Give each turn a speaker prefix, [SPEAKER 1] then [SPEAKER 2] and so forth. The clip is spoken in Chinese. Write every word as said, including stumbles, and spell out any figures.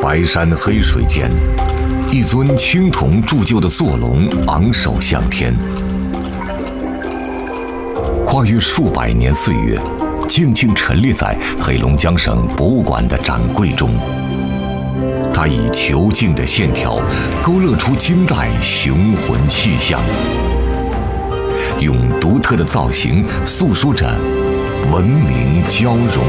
[SPEAKER 1] 白山黑水间，一尊青铜铸就的坐龙昂首向天，跨越数百年岁月，静静陈列在黑龙江省博物馆的展柜中。它以遒劲的线条勾勒出金代雄浑气象，用独特的造型诉说着文明交融